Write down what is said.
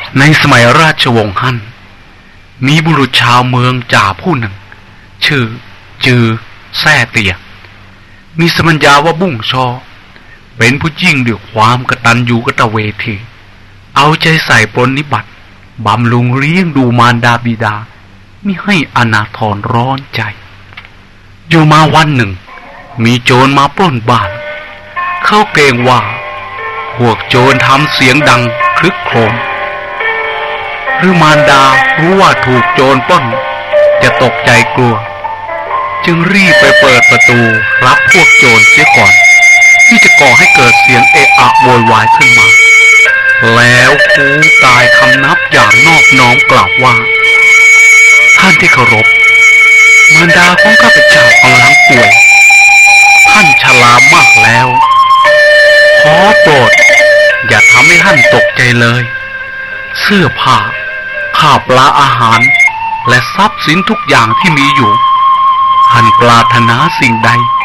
ในสมัยราชวงศ์ฮั่นมีบุรุษชาวเมืองจ่าผู้หนึ่งชื่อจือแซ่เตียมีสมัญญาว่าบุ้งชอเป็นผู้ยิ่งด้วยความกตัญญูกตเวทีเอาใจใส่ปรนนิบัติบำรุงเลี้ยงดูมารดาบิดามิให้อนาถรร้อนใจอยู่มาวันหนึ่งมีโจรมาปล้นบ้านเขาเกรงว่าพวกโจรทำเสียงดังครึกโครมหรือมารดารู้ว่าถูกโจรปล้นจะตกใจกลัวจึงรีบไปเปิดประตูรับพวกโจรเสียก่อนที่จะก่อให้เกิดเสียงเอะอะโวยวายขึ้นมาแล้วคูกายคำนับอย่างนอบน้อมกล่าวว่าท่านที่เคารพมารดาของข้าพเจ้ากำลังป่วยท่านชรามากแล้วขอโปรดอย่าทำให้ท่านตกใจเลยเสื้อผ้าข้าวปลาอาหารและทรัพย์สินทุกอย่างที่มีอยู่ท่านปรารถนาสิ่งใด